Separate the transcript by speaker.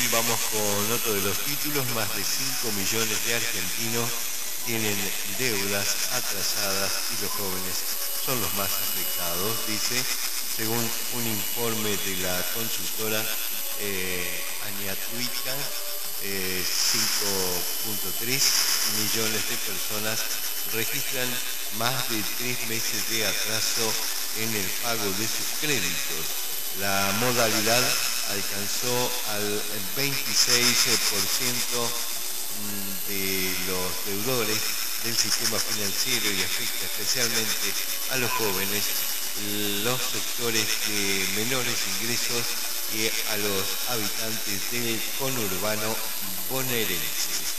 Speaker 1: vamos con otro de los títulos. Más de 5 millones de argentinos tienen deudas atrasadas y los jóvenes son los más afectados, dice, según un informe de la consultora Añatuica. 5.3 millones de personas registran más de 3 meses de atraso en el pago de sus créditos. La modalidad alcanzó al 26% de los deudores del sistema financiero y afecta especialmente a los jóvenes, los sectores de menores ingresos y a los habitantes del conurbano bonaerense.